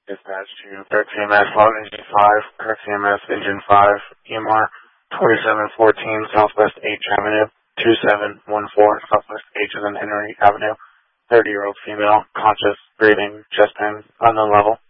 Dispatch to Kirk CMS, Log Engine 5, Kirk CMS, Engine 5, EMR 2714 Southwest H Avenue, 2714 Southwest H and Henry Avenue, 30-year-old female, conscious, breathing, chest pain, unknown level.